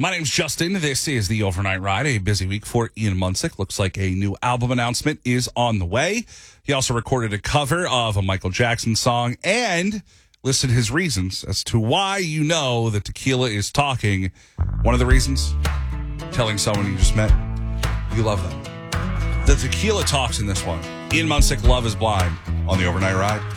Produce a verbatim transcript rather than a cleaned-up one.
My name's Justin. This is the Overnight Ride, a busy week for Ian Munsick. Looks like a new album announcement is on the way. He also recorded a cover of a Michael Jackson song and listed his reasons as to why you know that tequila is talking. One of the reasons, telling someone you just met you love them. The tequila talks in this one. Ian Munsick, Love is Blind on the Overnight Ride.